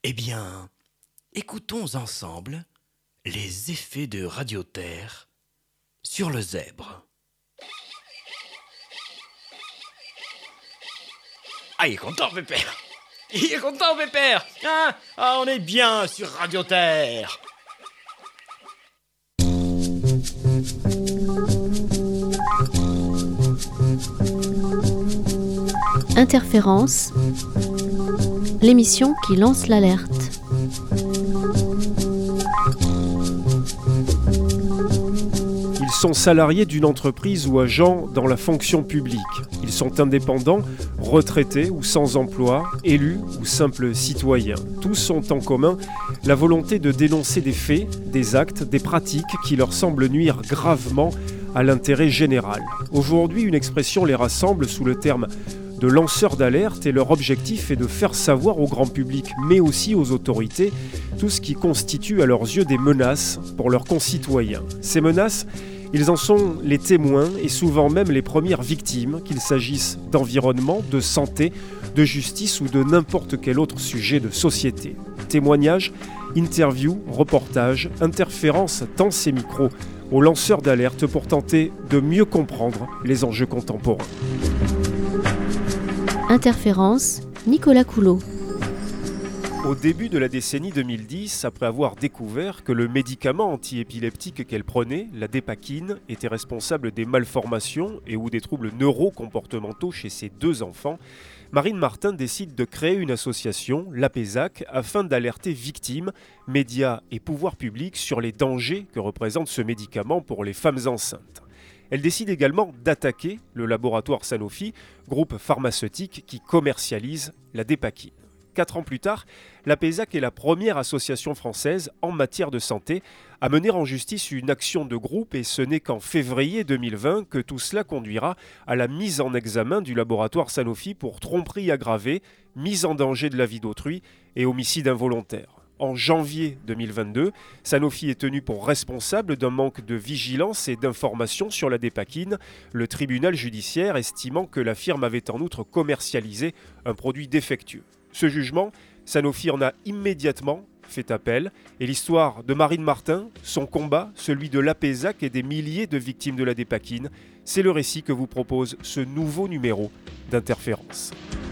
Eh bien, écoutons ensemble les effets de radioterre sur le zèbre. Ah, il est content, Pépère. Il est content, Pépère. On est bien sur radioterre. Interférence, l'émission qui lance l'alerte. Ils sont salariés d'une entreprise ou agents dans la fonction publique. Ils sont indépendants, retraités ou sans emploi, élus ou simples citoyens. Tous ont en commun la volonté de dénoncer des faits, des actes, des pratiques qui leur semblent nuire gravement à l'intérêt général. Aujourd'hui, une expression les rassemble sous le terme de lanceurs d'alerte et leur objectif est de faire savoir au grand public, mais aussi aux autorités, tout ce qui constitue à leurs yeux des menaces pour leurs concitoyens. Ces menaces, ils en sont les témoins et souvent même les premières victimes, qu'il s'agisse d'environnement, de santé, de justice ou de n'importe quel autre sujet de société. Témoignages, interviews, reportages, interférences tend ces micros aux lanceurs d'alerte pour tenter de mieux comprendre les enjeux contemporains. Interférence, Nicolas Coulot. Au début de la décennie 2010, après avoir découvert que le médicament antiépileptique qu'elle prenait, la dépakine, était responsable des malformations et ou des troubles neurocomportementaux chez ses 2 enfants, Marine Martin décide de créer une association, l'APESAC, afin d'alerter victimes, médias et pouvoirs publics sur les dangers que représente ce médicament pour les femmes enceintes. Elle décide également d'attaquer le laboratoire Sanofi, groupe pharmaceutique qui commercialise la dépakine. 4 ans plus tard, l'APESAC est la première association française en matière de santé à mener en justice une action de groupe et ce n'est qu'en février 2020 que tout cela conduira à la mise en examen du laboratoire Sanofi pour tromperie aggravée, mise en danger de la vie d'autrui et homicide involontaire. En janvier 2022, Sanofi est tenu pour responsable d'un manque de vigilance et d'information sur la dépakine, le tribunal judiciaire estimant que la firme avait en outre commercialisé un produit défectueux. Ce jugement, Sanofi en a immédiatement fait appel et l'histoire de Marine Martin, son combat, celui de l'APESAC et des milliers de victimes de la dépakine, c'est le récit que vous propose ce nouveau numéro d'Interférence.